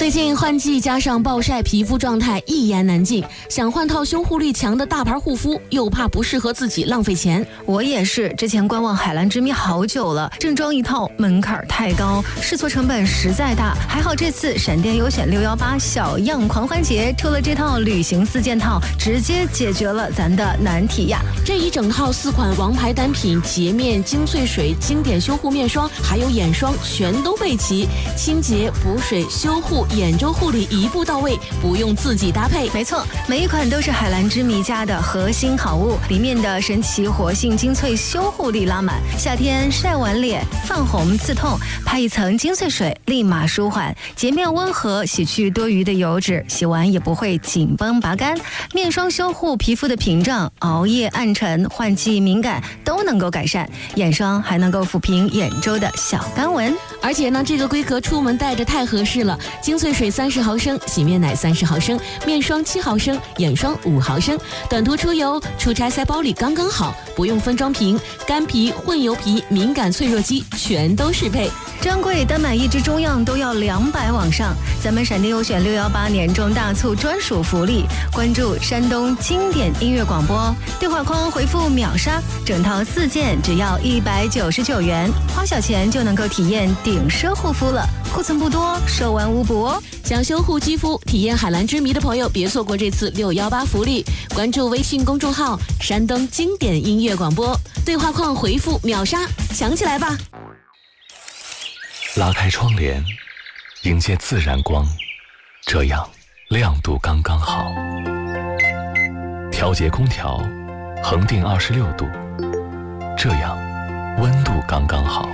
最近换季加上暴晒，皮肤状态一言难尽。想换套修护力强的大牌护肤，又怕不适合自己浪费钱。 我也是，之前观望海蓝之谜好久了，正装一套门槛太高，试错成本实在大。还好这次闪电优选618小样狂欢节出了这套旅行4件套，直接解决了咱的难题呀！ 这一整套4款王牌单品，洁面、精粹水、经典修护面霜，还有眼霜，全都备齐，清洁、补水、修护、眼周护理一步到位，不用自己搭配。 没错，每一款都是海蓝之谜家的核心好物，里面的神奇活性精粹修护力拉满，夏天晒完脸泛红刺痛，拍一层精粹水立马舒缓，洁面温和，洗去多余的油脂，洗完也不会紧绷拔干。面霜修护皮肤的屏障，熬夜暗沉、换季敏感都能够改善，眼霜还能够抚平眼周的小干纹。 而且呢，这个龟壳出门带着太合适了，精粹水30毫升，洗面奶30毫升，面霜7毫升，眼霜5毫升，短途出游、出差塞包里刚刚好，不用分装瓶，干皮、混油皮、敏感脆弱肌全都适配。 专柜单买1支中样都要200往上，咱们闪电优选618年终大促专属福利，关注山东经典音乐广播，对话框回复秒杀，整套4件只要199元，花小钱就能够体验顶奢护肤了，库存不多，售完无补哦。 想修护肌肤、体验海蓝之谜的朋友，别错过这次618福利，关注微信公众号山东经典音乐广播，对话框回复秒杀，抢起来吧！ 拉开窗帘，迎接自然光，这样亮度刚刚好。调节空调，恒定26度，这样温度刚刚好。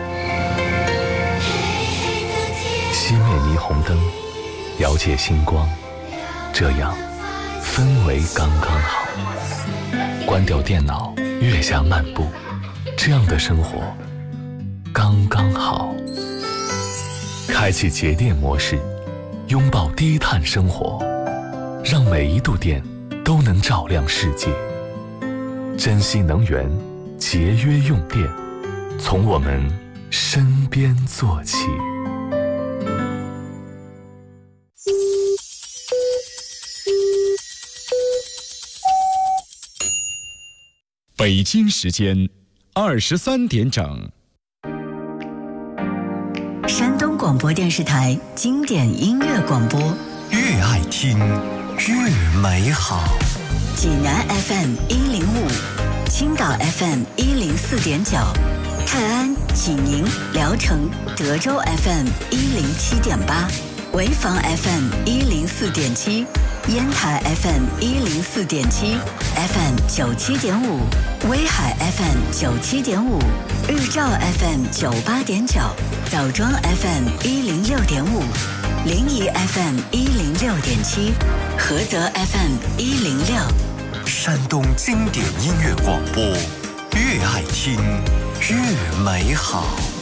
熄灭霓虹灯，遥借星光，这样氛围刚刚好。关掉电脑，月下漫步，这样的生活刚刚好。开启节电模式，拥抱低碳生活，让每一度电都能照亮世界。珍惜能源，节约用电，从我们身边做起。 北京时间23点整。 山东广播电视台经典音乐广播， 越爱听越美好。 济南 FM 105，青岛 FM 104.9，泰安、济宁、聊城、德州 FM 107.8，潍坊 FM 104.7，烟台 FM 104.7， FM 97.5，威海 FM 97.5，日照 FM 98.9，枣庄 FM 106.5，临沂 FM 106.7，菏泽 FM 106。 山东经典音乐广播，越爱听越美好。